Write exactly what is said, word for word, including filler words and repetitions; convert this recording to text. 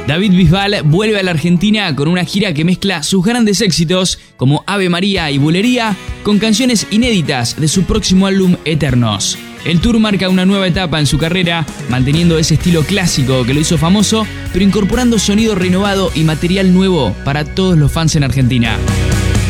David Bisbal vuelve a la Argentina con una gira que mezcla sus grandes éxitos como Ave María y Bulería con canciones inéditas de su próximo álbum Eternos. El tour marca una nueva etapa en su carrera, manteniendo ese estilo clásico que lo hizo famoso, pero incorporando sonido renovado y material nuevo para todos los fans en Argentina.